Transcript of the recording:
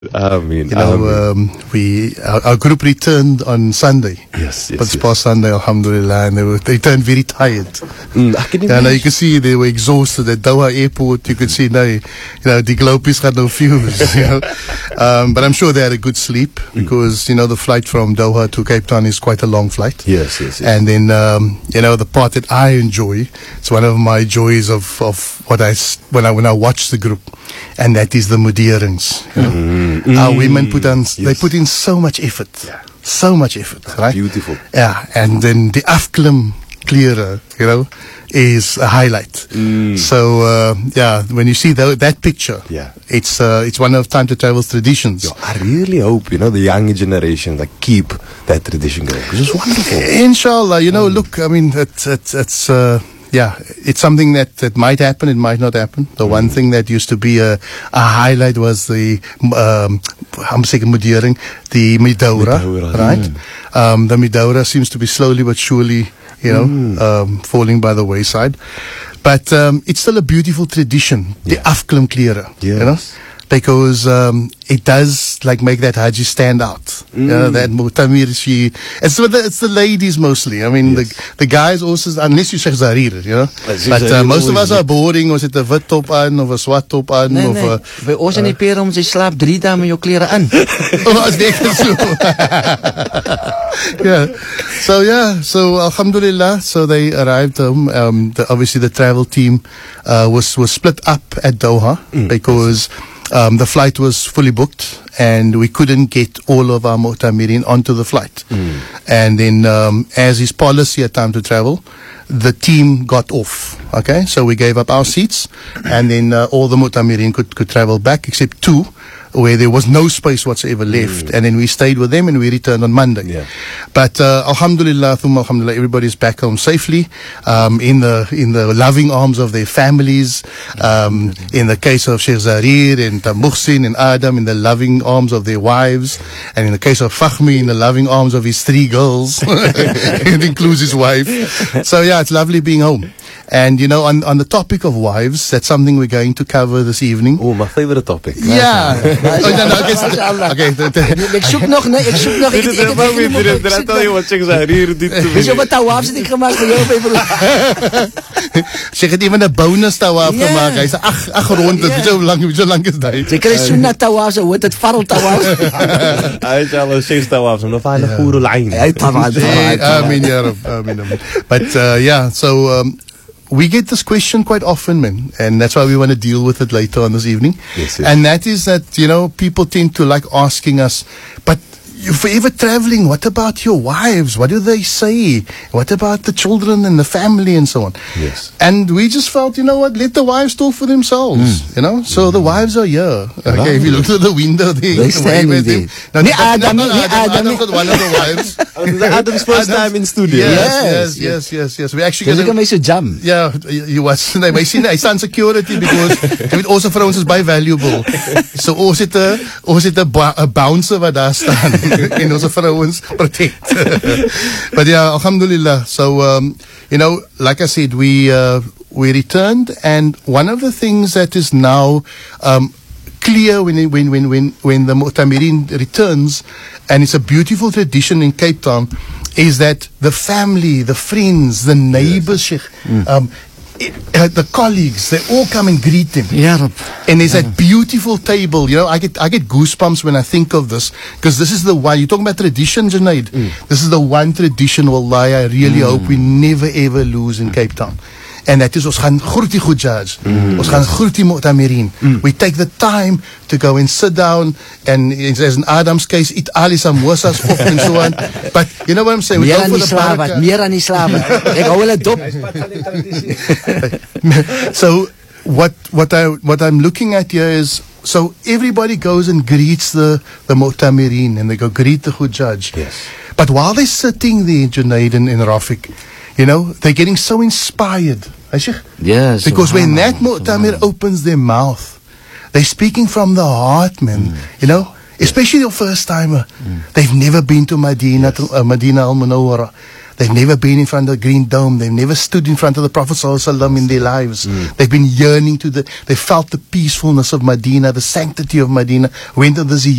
Ameen. Our group returned on Sunday. Yes. But past Sunday, alhamdulillah, and they returned very tired. I can Now you can see they were exhausted at Doha Airport. You could see now, the glopies had no fuse. But I'm sure they had a good sleep because the flight from Doha to Cape Town is quite a long flight. Yes. And then the part that I enjoy, it's one of my joys of what when I watch the group, and that is the Mudirings. Our women put in so much effort. Yeah. So much effort, right? Beautiful. Yeah, and then the afklim clearer, is a highlight. So, when you see that picture, it's one of Time to Travel's traditions. I really hope, the younger generation keep that tradition going, because it's wonderful. Inshallah, look, I mean, it's something that might happen, it might not happen. The one thing that used to be a highlight was the Mudiring, the Midaura, right? The Midaura seems to be slowly but surely, falling by the wayside. But it's still a beautiful tradition, the Afklim Clearer, because it does make that Haji stand out. That Mutamir, it's the ladies mostly. I mean, the guys also, unless you Sheikh Zarir, but most of us are boring, of 'n wit top aan of 'n swart top aan of by ons in die Perum jy slaap 3 dae met jou klere aan. As dit so. So alhamdulillah, so they arrived home. Obviously the travel team was split up at Doha because the flight was fully booked and we couldn't get all of our Mu'tamirin onto the flight. And then, as is policy at Time to Travel, the team got off. Okay, so we gave up our seats, and then all the Mu'tamirin could travel back except 2, where there was no space whatsoever left, and then we stayed with them and we returned on Monday. But alhamdulillah, everybody's back home safely, in the loving arms of their families. In the case of Sheikh Zarir and Muhsin and Adam, in the loving arms of their wives, and in the case of Fahmi, in the loving arms of his 3 girls. It includes his wife. So it's lovely being home. And on the topic of wives, that's something we're going to cover this evening. Oh, my favorite topic. Yeah. Okay. Ek soek nog. Ek tell you what Sheikh Zarir did to me. Dis wat tawaf het ek gemaak vir jou broer. Sheikh het even 'n bonus tawaf gemaak. Hy sê ag rond dit. So lank is dit. Jy kry sunnah tawaf, so wat dit farl tawaf. Hy sê al 6 tawaf, no fa'ala khurul ayn. Hy tawaf. Amin ya Rab. Amin. But so we get this question quite often, man, and that's why we want to deal with it later on this evening. Yes. And that is that, people tend to like asking us, but you're forever traveling, what about your wives? What do they say? What about the children and the family and so on? Yes. And we just felt, let the wives talk for themselves, So the wives are here. Okay, if you look through the window, they stand there. Adam got one of the wives. Adam's first time in studio. Yes. We actually Dis my so jam. Yeah, you was. Hy sien hy staan security because jy weet ons vrouens is baie valuable. So ons het 'n bouncer wat daar staan en ons vrouens protect. But alhamdulillah. So like I said, we returned, and one of the things that is now clear when the Mu'tamirin returns, and it's a beautiful tradition in Cape Town, is that the family, the friends, the neighbors, Sheikh, the colleagues, they all come and greet them. And there's that beautiful table. I get goosebumps when I think of this, because this is the one, you're talking about tradition, Junaid. This is the one tradition, wallahi, I really hope we never ever lose in Cape Town. And that is, ons gaan groet die Hujjaj. Ons gaan groet die Mu'tamirin. We take the time to go and sit down, and as in Adam's case, eat ali samosas op and so on. But you know what I'm saying? Meer aan die slawe. Ek hou hulle dop. So what I'm looking at here is, so everybody goes and greets the Mu'tamirin, and they go greet the Hujjaj. Yes. But while they're sitting there, Junaid and Rafiq, they're getting so inspired. Yes. Because when that Mu'tamir opens their mouth, they're speaking from the heart, man. Especially your first timer. They've never been to Medina al-Munawwara. They've never been in front of the Green Dome. They've never stood in front of the Prophet ﷺ in their lives. They've been yearning they felt the peacefulness of Medina, the sanctity of Medina, went on the